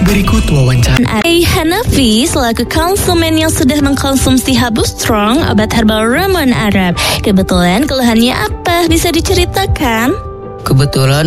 Berikut wawancara. Hey Hanafi, selaku konsumen yang sudah mengkonsumsi Habu Strong, obat herbal ramuan Arab. Kebetulan keluhannya apa? Bisa diceritakan? Kebetulan